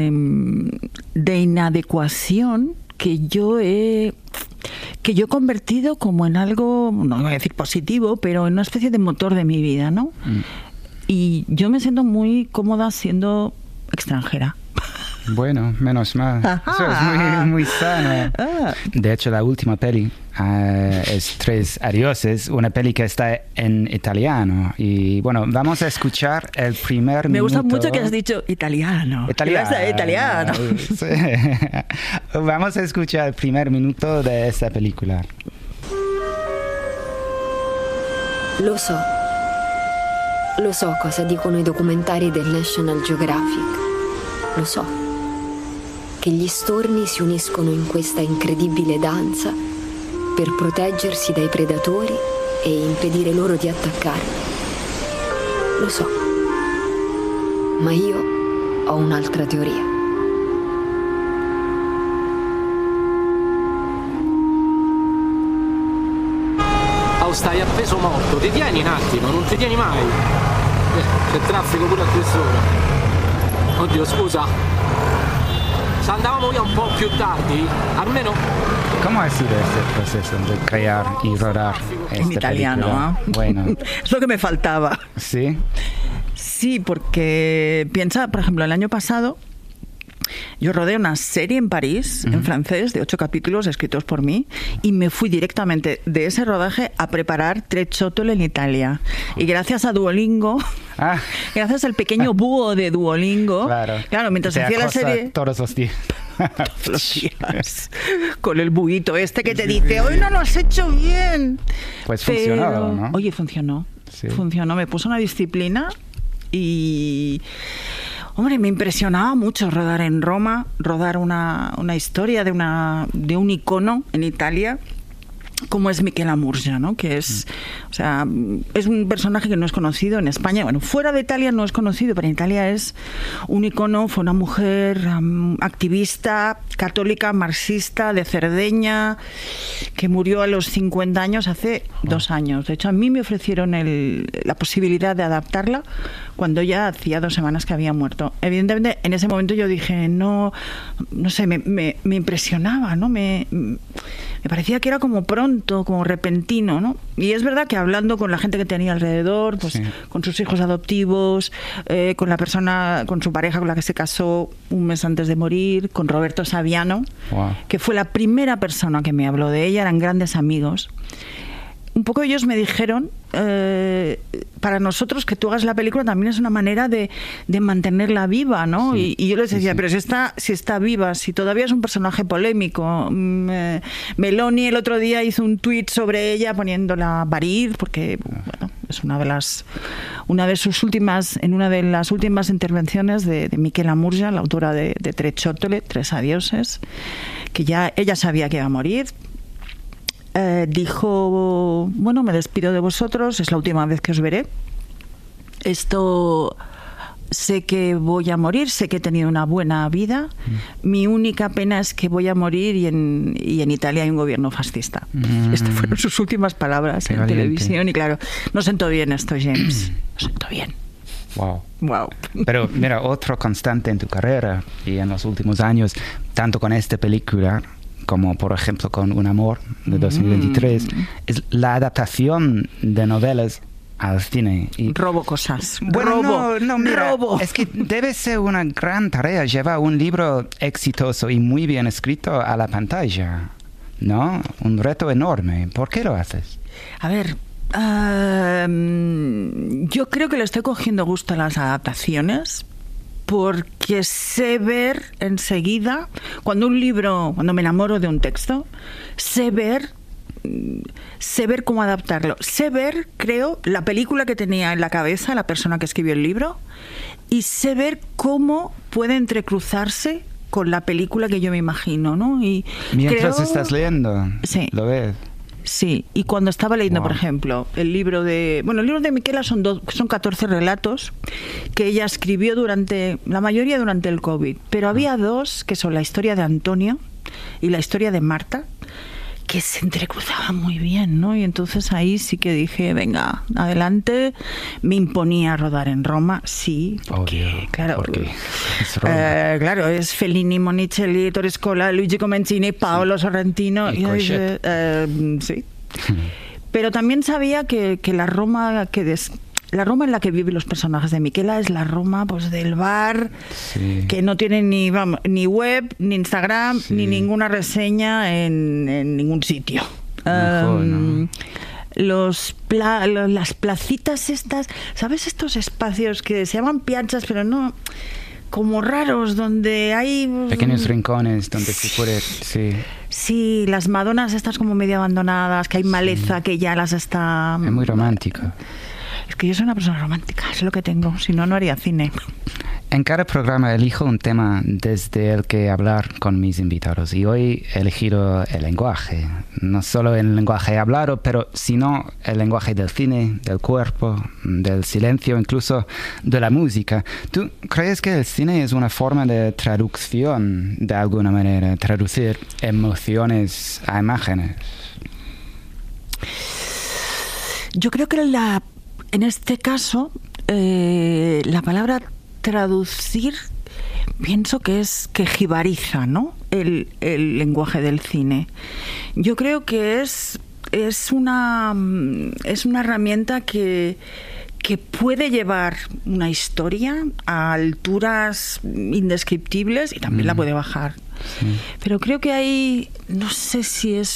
de inadecuación que yo he convertido como en algo, no voy a decir positivo, pero en una especie de motor de mi vida, ¿no? Y yo me siento muy cómoda siendo extranjera. Bueno, menos mal. Ajá. Eso es muy, muy sano. De hecho, la última peli es Tres Adioses, una peli que está en italiano. Y bueno, vamos a escuchar el primer minuto. Me gusta mucho que has dicho italiano. Italiano. Sí. Vamos a escuchar el primer minuto de esta película. Lo so cosa dicono i documentari del National Geographic. Lo so che gli storni si uniscono in questa incredibile danza per proteggersi dai predatori e impedire loro di attaccarli. Lo so, ma io ho un'altra teoria. Oh, stai appeso morto, ti tieni un attimo, non ti tieni mai. C'è traffico pure a quest'ora. Oddio, scusa. Se andavamo via un po' più tardi, almeno... ¿Cómo ha sido este proceso de crear y rodar en italiano? Película? Bueno. Es lo que me faltaba. ¿Sí? Sí, porque piensa, por ejemplo, el año pasado yo rodé una serie en París, en francés, de 8 capítulos escritos por mí, y me fui directamente de ese rodaje a preparar Tre Ciotole en Italia. Y gracias a Duolingo, gracias al pequeño búho de Duolingo, claro, mientras hacía la serie... Todos los días. Todos los días. Con el buito este que te dice, hoy no lo has hecho bien. Pues funcionó, ¿no? Oye, funcionó. Sí. Funcionó, me puso una disciplina y... Hombre, me impresionaba mucho rodar en Roma, rodar una historia de un icono en Italia, como es Michela Murgia, ¿no? Que es, o sea, es un personaje que no es conocido en España. Bueno, fuera de Italia no es conocido, pero en Italia es un icono. Fue una mujer activista, católica, marxista, de Cerdeña, que murió a los 50 años hace 2 años. De hecho, a mí me ofrecieron la posibilidad de adaptarla cuando ya hacía 2 semanas que había muerto. Evidentemente, en ese momento yo dije, no sé, me impresionaba, ¿no? Me parecía que era como pronto, como repentino, ¿no? Y es verdad que hablando con la gente que tenía alrededor, pues sí, con sus hijos adoptivos, con su pareja con la que se casó un mes antes de morir, con Roberto Saviano, que fue la primera persona que me habló de ella, eran grandes amigos. Un poco ellos me dijeron, para nosotros que tú hagas la película también es una manera de mantenerla viva, ¿no? Sí, y yo les decía, sí, pero si está viva, si todavía es un personaje polémico. Meloni el otro día hizo un tuit sobre ella poniéndola a parir, porque bueno, es una de las últimas intervenciones de Michela Murgia, la autora de Tre Ciotole, Tres Adioses, que ya ella sabía que iba a morir. Dijo, bueno, me despido de vosotros, es la última vez que os veré. Sé que voy a morir, sé que he tenido una buena vida. Mi única pena es que voy a morir y en Italia hay un gobierno fascista. Estas fueron sus últimas palabras en televisión. Y claro, no sentó bien esto, James. No sentó bien. Wow. Pero mira, otro constante en tu carrera y en los últimos años, tanto con esta película como por ejemplo con Un amor de 2023, es la adaptación de novelas al cine. Y, robo cosas. Bueno, mira, es que debe ser una gran tarea llevar un libro exitoso y muy bien escrito a la pantalla, ¿no? Un reto enorme. ¿Por qué lo haces? A ver, yo creo que le estoy cogiendo gusto a las adaptaciones, porque sé ver enseguida, cuando me enamoro de un texto, sé ver cómo adaptarlo. Sé ver, creo, la película que tenía en la cabeza la persona que escribió el libro, y sé ver cómo puede entrecruzarse con la película que yo me imagino, ¿no? Y mientras estás leyendo, sí, lo ves. Sí, y cuando estaba leyendo, por ejemplo, el libro de Michela son 14 relatos que ella escribió la mayoría durante el COVID, pero había 2 que son la historia de Antonio y la historia de Marta, que se entrecruzaban muy bien, ¿no? Y entonces ahí sí que dije, venga, adelante. Me imponía rodar en Roma, sí, porque, claro, claro, es Fellini, Monicelli, Ettore Scola, Luigi Comencini, Paolo Sorrentino. Y dije, sí. Pero también sabía que la Roma la Roma en la que viven los personajes de Michela es la Roma pues del bar, que no tiene ni web, ni Instagram, ni ninguna reseña en ningún sitio. No. Las placitas estas, ¿sabes? Estos espacios que se llaman piazzas, pero no, como raros, donde hay pequeños rincones donde se puede... Sí, las Madonas estas como medio abandonadas, que hay maleza que ya las está... Es muy romántico. Es que yo soy una persona romántica, es lo que tengo, si no, no haría cine. En cada programa elijo un tema desde el que hablar con mis invitados y hoy he elegido el lenguaje. No solo el lenguaje hablado, pero sino el lenguaje del cine, del cuerpo, del silencio, incluso de la música. ¿Tú crees que el cine es una forma de traducción, de alguna manera, traducir emociones a imágenes? Yo creo que en este caso la palabra traducir pienso que jibariza, ¿no? El lenguaje del cine. Yo creo que es una herramienta que puede llevar una historia a alturas indescriptibles y también la puede bajar. Sí. Pero creo que hay, no sé si es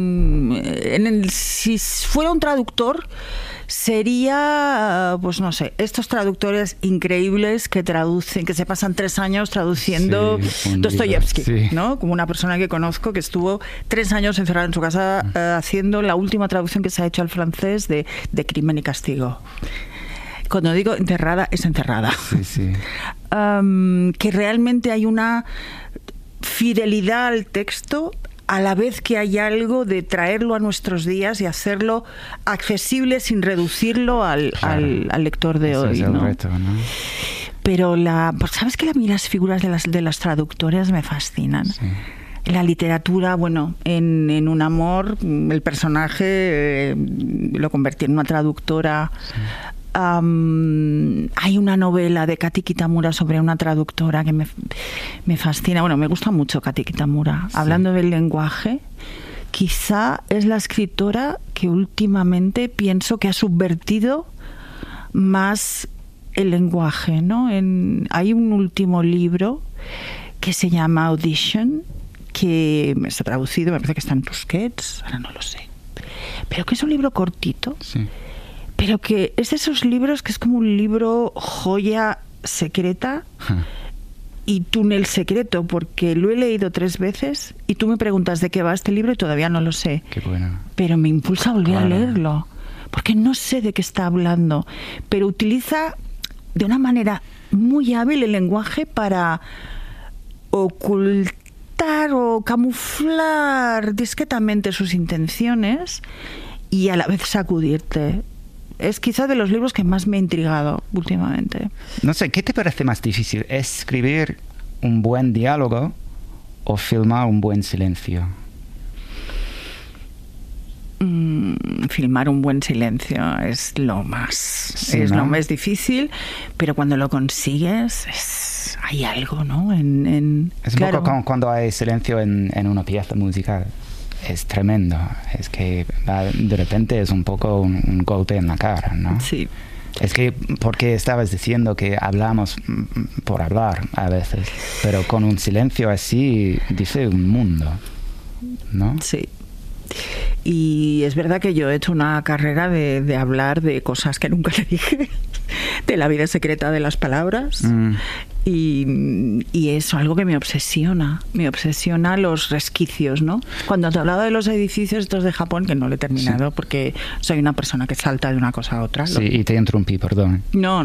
si fuera un traductor, sería, pues no sé, estos traductores increíbles que traducen, que se pasan 3 años traduciendo Dostoyevsky, ¿no? Como una persona que conozco que estuvo 3 años encerrada en su casa haciendo la última traducción que se ha hecho al francés de Crimen y Castigo. Cuando digo encerrada, es encerrada. Que realmente hay una fidelidad al texto a la vez que hay algo de traerlo a nuestros días y hacerlo accesible sin reducirlo al lector de hoy. Es el reto, ¿no? Pero ¿sabes que a mí las figuras de las traductoras me fascinan? Sí. La literatura, bueno, en Un amor, el personaje lo convertí en una traductora. Sí. Hay una novela de Kati Kitamura sobre una traductora que me fascina. Bueno, me gusta mucho Kati Kitamura. Sí. Hablando del lenguaje, quizá es la escritora que últimamente pienso que ha subvertido más el lenguaje, ¿no? Hay un último libro que se llama Audition, que está traducido, me parece que está en Tusquets, ahora no lo sé, pero que es un libro cortito. Sí. Pero que es de esos libros que es como un libro joya secreta y túnel secreto, porque lo he leído 3 veces y tú me preguntas de qué va este libro y todavía no lo sé. Qué bueno. Pero me impulsa a volver a leerlo, porque no sé de qué está hablando, pero utiliza de una manera muy hábil el lenguaje para ocultar o camuflar discretamente sus intenciones y a la vez sacudirte. Es quizá de los libros que más me ha intrigado últimamente. No sé, ¿qué te parece más difícil? ¿Escribir un buen diálogo o filmar un buen silencio? Filmar un buen silencio es lo más. Sí, es lo más difícil, pero cuando lo consigues hay algo, ¿no? Es un poco como cuando hay silencio en una pieza musical. Es tremendo, es que de repente es un poco un golpe en la cara, ¿no? Sí. Es que, porque estabas diciendo que hablamos por hablar a veces, pero con un silencio así dice un mundo, ¿no? Sí. Y es verdad que yo he hecho una carrera de hablar de cosas que nunca le dije, de la vida secreta de las palabras. Y es algo que me obsesiona los resquicios, ¿no? Cuando te hablaba de los edificios estos de Japón, que no lo he terminado porque soy una persona que salta de una cosa a otra. Sí, y te interrumpí, perdón. No.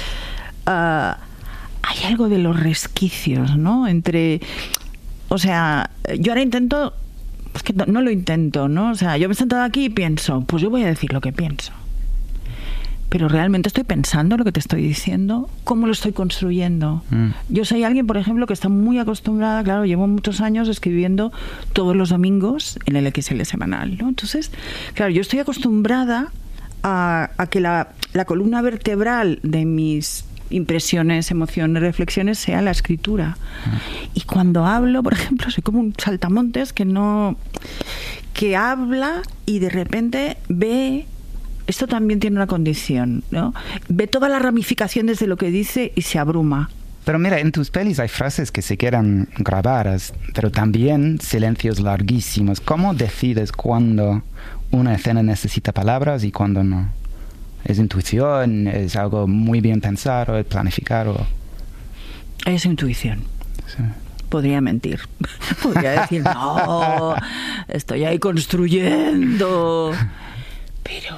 Hay algo de los resquicios, ¿no? O sea, yo ahora intento, es que no lo intento, ¿no? O sea, yo me he sentado aquí y pienso, pues yo voy a decir lo que pienso. pero realmente estoy pensando lo que te estoy diciendo, cómo lo estoy construyendo. Yo soy alguien, por ejemplo, que está muy acostumbrada, claro, llevo muchos años escribiendo todos los domingos en el XL semanal, ¿no? Entonces, claro, yo estoy acostumbrada a que la columna vertebral de mis impresiones, emociones, reflexiones sea la escritura. Y cuando hablo, por ejemplo, soy como un saltamontes que habla y de repente ve. Esto también tiene una condición, ¿no? Ve toda la ramificación desde lo que dice y se abruma. Pero mira, en tus pelis hay frases que se quedan grabadas, pero también silencios larguísimos. ¿Cómo decides cuándo una escena necesita palabras y cuándo no? ¿Es intuición? ¿Es algo muy bien pensado? ¿Es planificado? Es intuición. Sí. Podría mentir. Podría decir, no, estoy ahí construyendo. Pero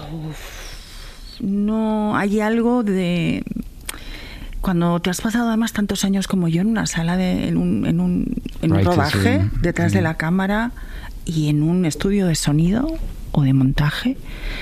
no, hay algo de... Cuando te has pasado además tantos años como yo en una sala, en un rodaje, detrás de la cámara y en un estudio de sonido o de montaje,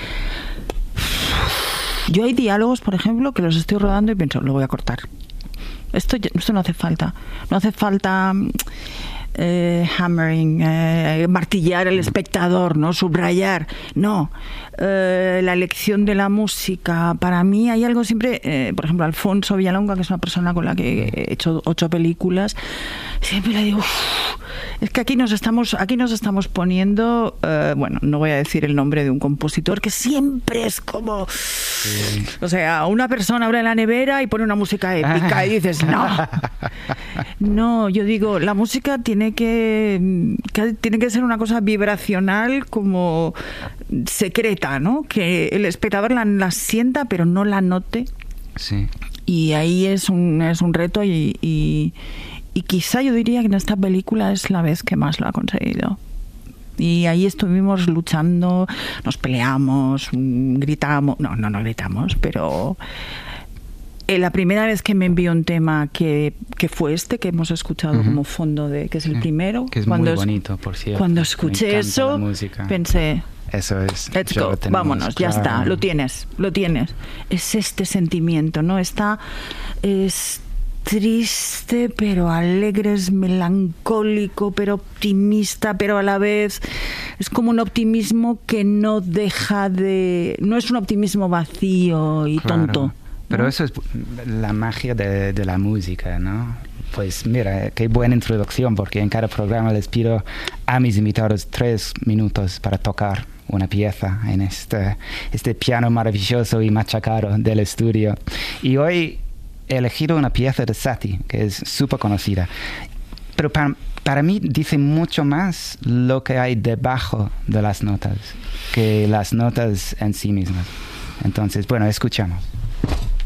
yo hay diálogos, por ejemplo, que los estoy rodando y pienso, lo voy a cortar. Esto no hace falta. No hace falta... hammering, martillar el espectador, ¿no? Subrayar. No. La elección de la música. Para mí hay algo siempre, por ejemplo, Alfonso Villalonga, que es una persona con la que he hecho 8 películas, siempre le digo, es que aquí nos estamos poniendo, bueno, no voy a decir el nombre de un compositor, que siempre es como... Sí. O sea, una persona abre la nevera y pone una música épica y dices, no. No, yo digo, la música tiene que ser una cosa vibracional, como secreta, ¿no? Que el espectador la sienta pero no la note. Sí. Y ahí es un reto y quizá yo diría que en esta película es la vez que más lo ha conseguido. Y ahí estuvimos luchando, nos peleamos, gritamos, no gritamos, pero... La primera vez que me envió un tema que fue este que hemos escuchado como fondo que es el primero, que es muy bonito, por cierto. Cuando escuché eso, pensé, eso es, let's go, vámonos, claro. Ya está, lo tienes. Es este sentimiento, ¿no? Es triste, pero alegre, es melancólico, pero optimista, pero a la vez es como un optimismo que no es un optimismo vacío y tonto. Pero eso es la magia de la música, ¿no? Pues mira, qué buena introducción, porque en cada programa les pido a mis invitados 3 minutos para tocar una pieza en este piano maravilloso y machacado del estudio. Y hoy he elegido una pieza de Satie, que es súper conocida. Pero para mí dice mucho más lo que hay debajo de las notas que las notas en sí mismas. Entonces, bueno, escuchamos.